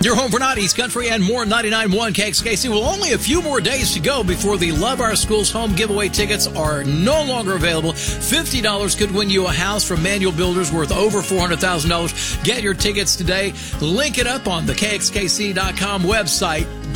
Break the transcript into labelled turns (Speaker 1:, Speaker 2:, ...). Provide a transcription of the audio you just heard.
Speaker 1: Your home for East Country and more 99.1 KXKC. Well, only a few more days to go before the Love Our Schools home giveaway tickets are no longer available. $50 could win you a house from Manual Builders worth over $400,000. Get your tickets today. Link it up on the KXKC.com website.